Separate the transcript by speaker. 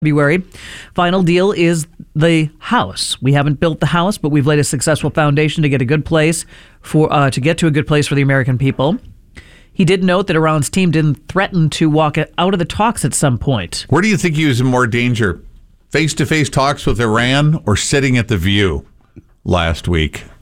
Speaker 1: February. Final deal is the house. We haven't built the house, but we've laid a successful foundation to get a good place to get to a good place for the American people. He did note that Iran's team didn't threaten to walk out of the talks at some point.
Speaker 2: Where do you think he was in more danger? Face-to-face talks with Iran or sitting at the View last week?